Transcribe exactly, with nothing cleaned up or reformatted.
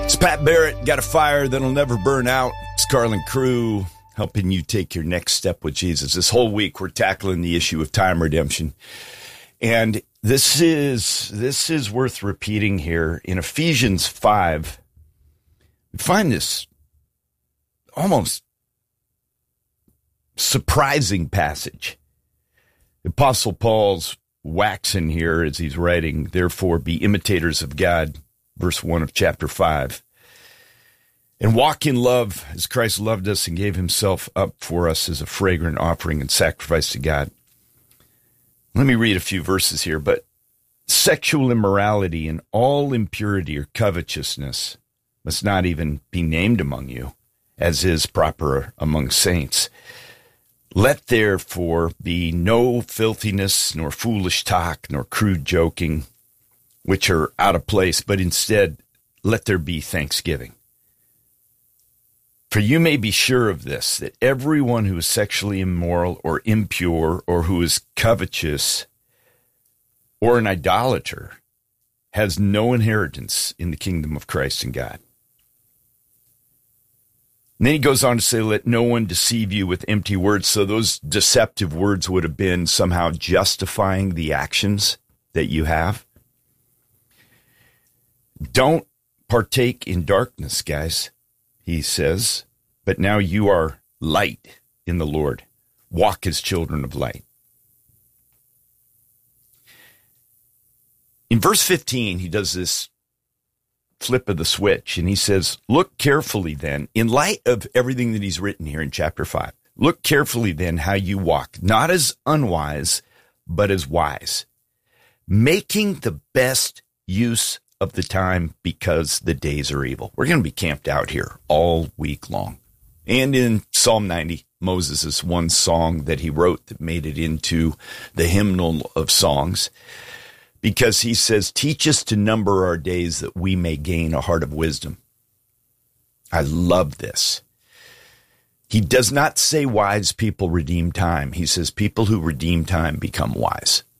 It's Pat Barrett, got a fire that'll never burn out. It's Carlin Crew helping you take your next step with Jesus. This whole week we're tackling the issue of time redemption. And this is this is worth repeating here. In Ephesians five, we find this almost surprising passage. The Apostle Paul's waxing here as he's writing, therefore be imitators of God, verse one of chapter five. And walk in love as Christ loved us and gave himself up for us as a fragrant offering and sacrifice to God. Let me read a few verses here. But sexual immorality and all impurity or covetousness must not even be named among you, as is proper among saints. Let therefore be no filthiness, nor foolish talk, nor crude joking, which are out of place, but instead let there be thanksgiving. For you may be sure of this, that everyone who is sexually immoral or impure or who is covetous or an idolater has no inheritance in the kingdom of Christ and God. And then he goes on to say, let no one deceive you with empty words. So those deceptive words would have been somehow justifying the actions that you have. Don't partake in darkness, guys, he says, but now you are light in the Lord. Walk as children of light. In verse fifteen, he does this flip of the switch, and he says, look carefully then, in light of everything that he's written here in chapter five, look carefully then how you walk, not as unwise, but as wise, making the best use of the time because the days are evil. We're going to be camped out here all week long. And in Psalm ninety, Moses' one song that he wrote that made it into the hymnal of songs, because he says, teach us to number our days that we may gain a heart of wisdom. I love this. He does not say wise people redeem time. He says people who redeem time become wise.